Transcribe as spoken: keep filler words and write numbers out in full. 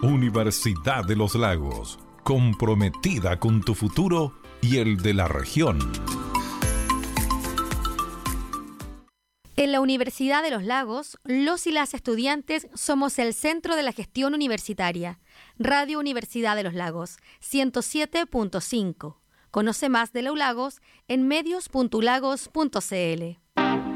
Universidad de los Lagos, comprometida con tu futuro y el de la región. En la Universidad de los Lagos, los y las estudiantes somos el centro de la gestión universitaria. Radio Universidad de los Lagos, ciento siete punto cinco. Conoce más de la U Lagos en medios punto u lagos punto c l.